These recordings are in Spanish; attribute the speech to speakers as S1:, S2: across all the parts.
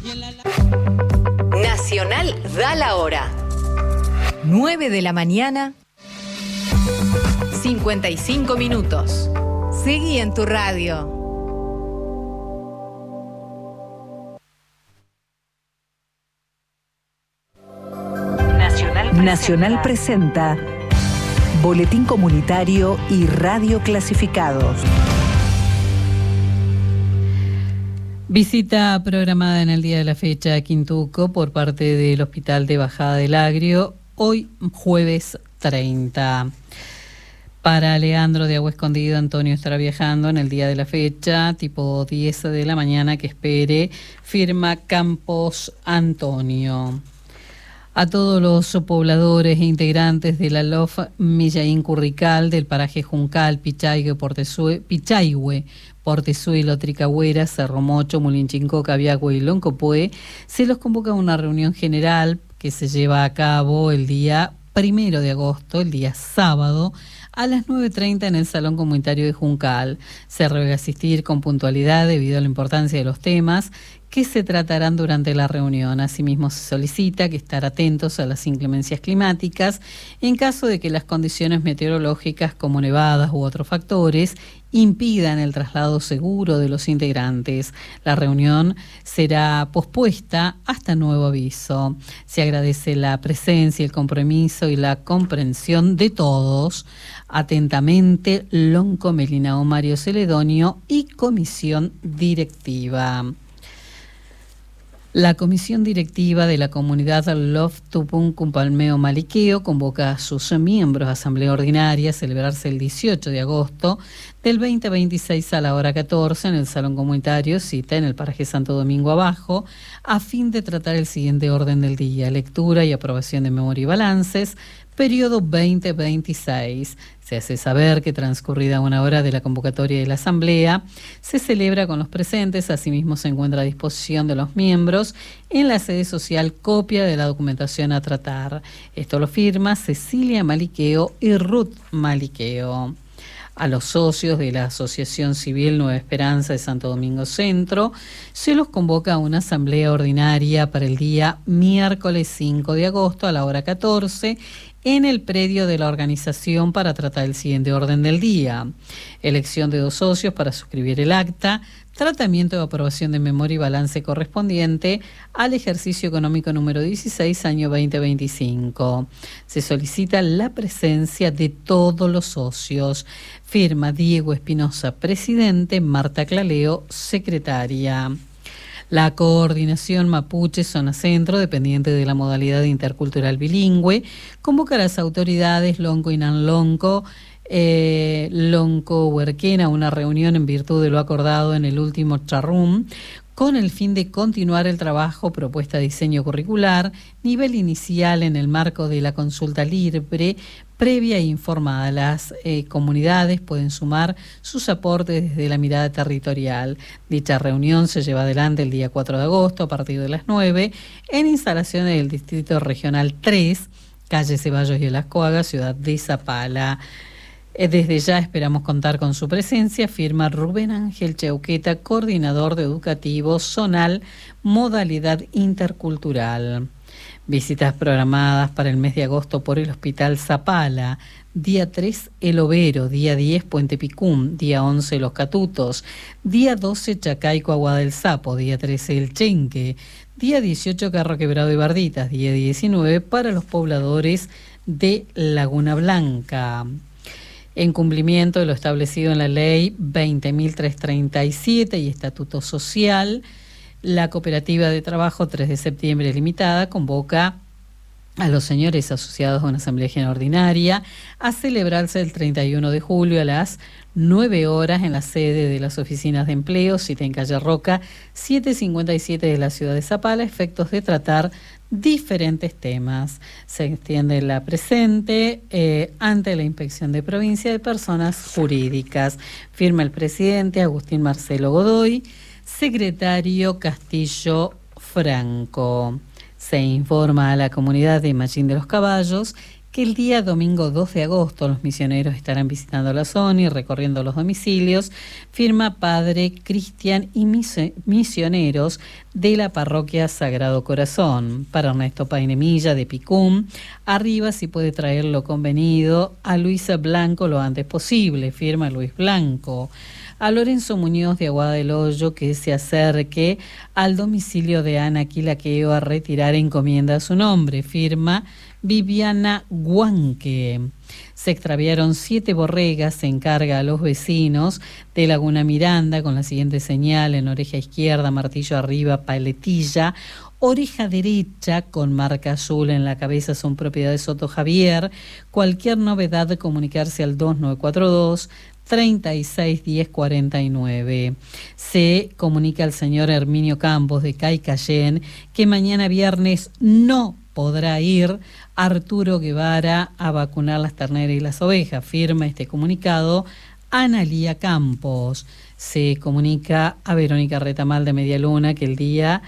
S1: Nacional da la hora. 9 de la mañana, 55 minutos. Seguí en tu radio.
S2: Nacional presenta Boletín Comunitario y Radio Clasificados.
S3: Visita programada en el día de la fecha a Quintuco por parte del Hospital de Bajada del Agrio, hoy jueves 30. Para Leandro de Agua Escondido, Antonio estará viajando en el día de la fecha, tipo 10 de la mañana, que espere, firma Campos Antonio. A todos los pobladores e integrantes de la LOF Millaín Currical del paraje Juncal, Pichaihue, Portezuelo, Tricagüera, Cerro Mocho, Mulinchinco, Cabiagüe y Loncopué, se los convoca a una reunión general que se lleva a cabo el día 1 de agosto, el día sábado, a las 9:30 en el Salón Comunitario de Juncal. Se ruega asistir con puntualidad debido a la importancia de los temas que se tratarán durante la reunión. Asimismo, se solicita que estar atentos a las inclemencias climáticas en caso de que las condiciones meteorológicas como nevadas u otros factores impidan el traslado seguro de los integrantes. La reunión será pospuesta hasta nuevo aviso. Se agradece la presencia, el compromiso y la comprensión de todos. Atentamente, Lonco Melinao Mario Celedonio y Comisión Directiva. La Comisión Directiva de la Comunidad Lof Tupún Cumpalmeo Maliqueo convoca a sus miembros a Asamblea Ordinaria a celebrarse el 18 de agosto del 2026 a la hora 14 en el Salón Comunitario, cita en el paraje Santo Domingo Abajo, a fin de tratar el siguiente orden del día: lectura y aprobación de memoria y balances, periodo 2026. Se hace saber que transcurrida una hora de la convocatoria de la Asamblea, se celebra con los presentes. Asimismo, se encuentra a disposición de los miembros en la sede social copia de la documentación a tratar. Esto lo firma Cecilia Maliqueo y Ruth Maliqueo. A los socios de la Asociación Civil Nueva Esperanza de Santo Domingo Centro se los convoca a una asamblea ordinaria para el día miércoles 5 de agosto a la hora 14 en el predio de la organización para tratar el siguiente orden del día: elección de 2 socios para suscribir el acta, tratamiento de aprobación de memoria y balance correspondiente al ejercicio económico número 16, año 2025. Se solicita la presencia de todos los socios. Firma Diego Espinosa, presidente; Marta Claleo, secretaria. La Coordinación Mapuche Zona Centro, dependiente de la modalidad intercultural bilingüe, convoca a las autoridades Lonco y Nanlonco, Lonco Huerquén, a una reunión en virtud de lo acordado en el último charrum, con el fin de continuar el trabajo propuesta de diseño curricular, nivel inicial en el marco de la consulta libre, previa e informada. Las comunidades pueden sumar sus aportes desde la mirada territorial. Dicha reunión se lleva adelante el día 4 de agosto a partir de las 9 en instalaciones del Distrito Regional 3, calle Ceballos y Olascoaga, ciudad de Zapala. Desde ya esperamos contar con su presencia, firma Rubén Ángel Cheuqueta, coordinador de educativo zonal, modalidad intercultural. Visitas programadas para el mes de agosto por el Hospital Zapala: día 3 El Overo, día 10 Puente Picún, día 11 Los Catutos, día 12 Chacaico Agua del Sapo, día 13 El Chenque, día 18 Carro Quebrado y Barditas, día 19 para los pobladores de Laguna Blanca. En cumplimiento de lo establecido en la Ley 20.337 y Estatuto Social, la Cooperativa de Trabajo 3 de Septiembre Limitada convoca a los señores asociados a una Asamblea General Ordinaria a celebrarse el 31 de julio a las 9 horas en la sede de las oficinas de empleo, cita en calle Roca 757 de la ciudad de Zapala, efectos de tratar diferentes temas. Se extiende la presente ante la Inspección de Provincia de Personas Jurídicas. Firma el presidente Agustín Marcelo Godoy, secretario Castillo Franco. Se informa a la comunidad de Machín de los Caballos que el día domingo 2 de agosto los misioneros estarán visitando la zona y recorriendo los domicilios, firma Padre Cristian y misioneros de la parroquia Sagrado Corazón. Para Ernesto Painemilla de Picún, arriba si puede traer lo convenido a Luisa Blanco lo antes posible, firma Luis Blanco. A Lorenzo Muñoz de Aguada del Hoyo que se acerque al domicilio de Ana Quilaqueo a retirar encomienda a su nombre, firma Viviana Guanque. Se extraviaron 7 borregas, se encarga a los vecinos de Laguna Miranda con la siguiente señal: en oreja izquierda, martillo arriba, paletilla, oreja derecha con marca azul en la cabeza, son propiedad de Soto Javier. Cualquier novedad, comunicarse al 2942 361049. Se comunica al señor Herminio Campos de Caicayén que mañana viernes no podrá ir Arturo Guevara a vacunar las terneras y las ovejas. Firma este comunicado Analía Campos. Se comunica a Verónica Retamal de Medialuna que el día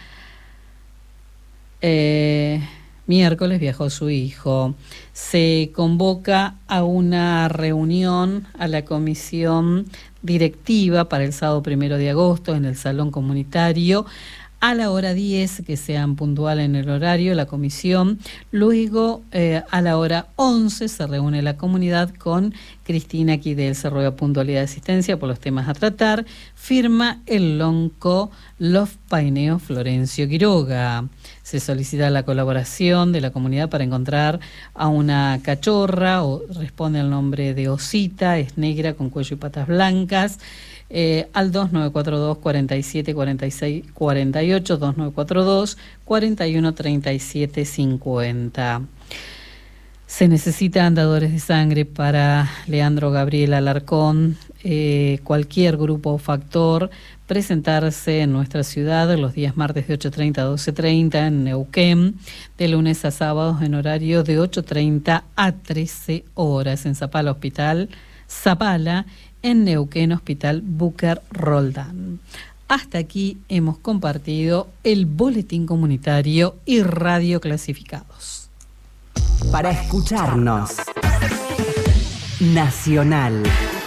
S3: miércoles viajó su hijo. Se convoca a una reunión a la comisión directiva para el sábado 1 de agosto en el Salón Comunitario a la hora 10, que sean puntual en el horario, la comisión. Luego, a la hora 11, se reúne la comunidad con Cristina Quidel. Se ruega puntualidad de asistencia por los temas a tratar. Firma el lonco Love Paineo Florencio Quiroga. Se solicita la colaboración de la comunidad para encontrar a una cachorra, o responde al nombre de Osita, es negra con cuello y patas blancas. Al 2942 47 46 48, 2942 41 37 50. Se necesitan dadores de sangre para Leandro Gabriel Alarcón. Cualquier grupo o factor presentarse en nuestra ciudad los días martes de 8:30 a 12:30 en Neuquén, de lunes a sábados en horario de 8:30 a 13 horas. En Zapala Hospital Zapala, en Neuquén Hospital Búcar Roldán. Hasta aquí hemos compartido el boletín comunitario y radio clasificados.
S2: Para escucharnos, Nacional